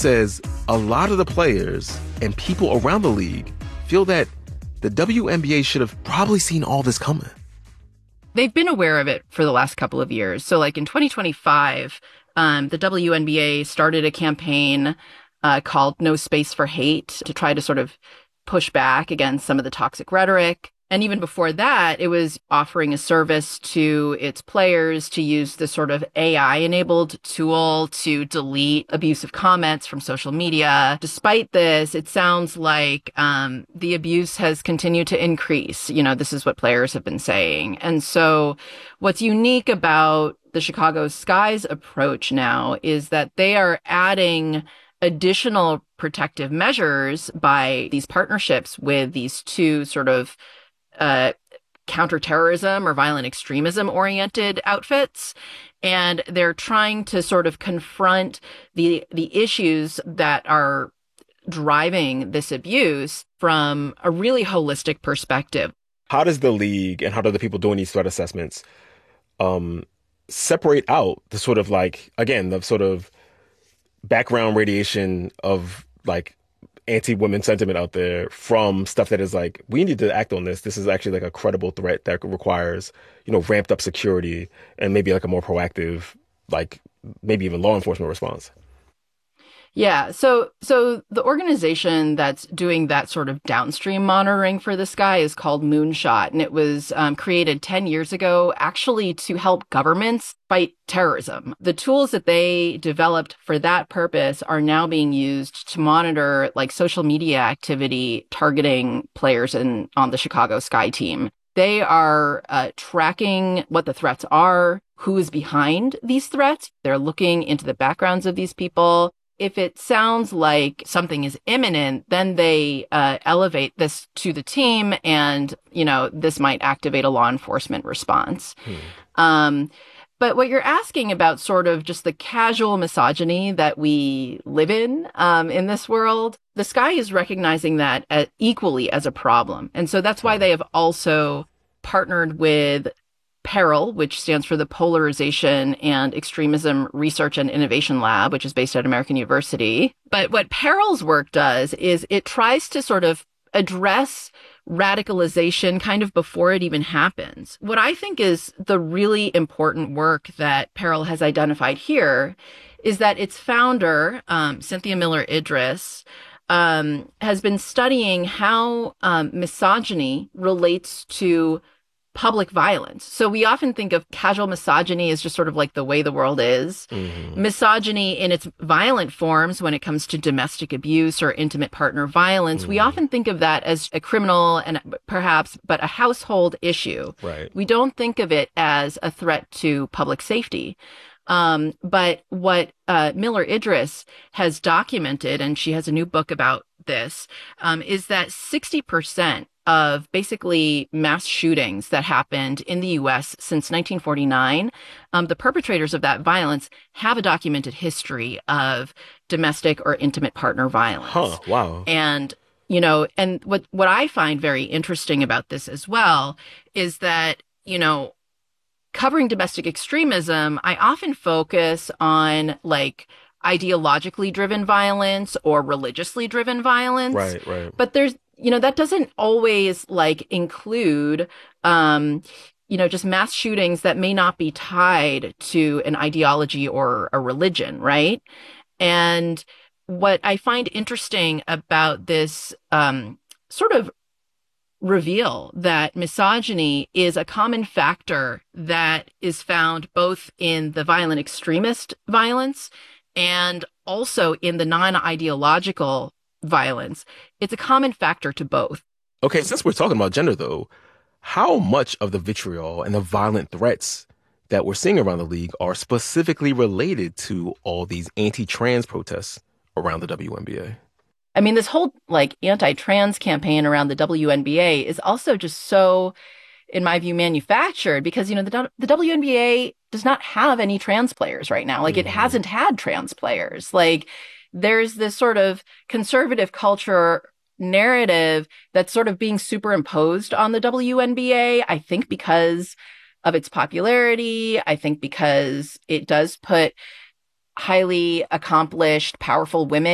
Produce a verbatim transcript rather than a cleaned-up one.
says a lot of the players and people around the league feel that the W N B A should have probably seen all this coming. They've been aware of it for the last couple of years. So like in twenty twenty-five, um, the W N B A started a campaign uh, called No Space for Hate to try to sort of push back against some of the toxic rhetoric. And even before that, it was offering a service to its players to use this sort of A I-enabled tool to delete abusive comments from social media. Despite this, it sounds like um, the abuse has continued to increase. You know, this is what players have been saying. And so what's unique about the Chicago Sky's approach now is that they are adding additional protective measures by these partnerships with these two sort of uh, counterterrorism or violent extremism oriented outfits. And they're trying to sort of confront the, the issues that are driving this abuse from a really holistic perspective. How does the league and how do the people doing these threat assessments um, separate out the sort of like, again, the sort of background radiation of like anti-women sentiment out there from stuff that is like, we need to act on this. This is actually like a credible threat that requires, you know, ramped up security and maybe like a more proactive, like maybe even law enforcement response. Yeah. So, so the organization that's doing that sort of downstream monitoring for the Sky is called Moonshot. And it was um, created ten years ago, actually to help governments fight terrorism. The tools that they developed for that purpose are now being used to monitor like social media activity targeting players in, on the Chicago Sky team. They are uh, tracking what the threats are, who is behind these threats. They're looking into the backgrounds of these people. If it sounds like something is imminent, then they uh, elevate this to the team and, you know, this might activate a law enforcement response. Hmm. Um, but what you're asking about sort of just the casual misogyny that we live in um, in this world, the Sky is recognizing that as equally as a problem. And so that's why they have also partnered with PERIL, which stands for the Polarization and Extremism Research and Innovation Lab, which is based at American University. But what PERIL's work does is it tries to sort of address radicalization kind of before it even happens. What I think is the really important work that PERIL has identified here is that its founder, um, Cynthia Miller Idriss, um, has been studying how um, misogyny relates to public violence. So we often think of casual misogyny as just sort of like the way the world is. Mm-hmm. Misogyny in its violent forms, when it comes to domestic abuse or intimate partner violence, mm-hmm. we often think of that as a criminal and perhaps, but a household issue. Right. We don't think of it as a threat to public safety. Um, but what uh, Miller Idriss has documented, and she has a new book about this, um, is that sixty percent of basically mass shootings that happened in the U S since nineteen forty-nine, um, the perpetrators of that violence have a documented history of domestic or intimate partner violence. Huh, wow. And, you know, and what, what I find very interesting about this as well is that, you know, covering domestic extremism, I often focus on like ideologically driven violence or religiously driven violence. Right, right. But there's, you know, that doesn't always like include, um, you know, just mass shootings that may not be tied to an ideology or a religion, right? And what I find interesting about this um, sort of reveal that misogyny is a common factor that is found both in the violent extremist violence and also in the non-ideological violence. It's a common factor to both. Okay, since we're talking about gender, though, how much of the vitriol and the violent threats that we're seeing around the league are specifically related to all these anti-trans protests around the W N B A? I mean, this whole like anti-trans campaign around the W N B A is also just so, in my view, manufactured because, you know, the, the W N B A does not have any trans players right now. Like, mm-hmm. it hasn't had trans players. Like, there's this sort of conservative culture narrative that's sort of being superimposed on the W N B A, I think because of its popularity. I think because it does put highly accomplished, powerful women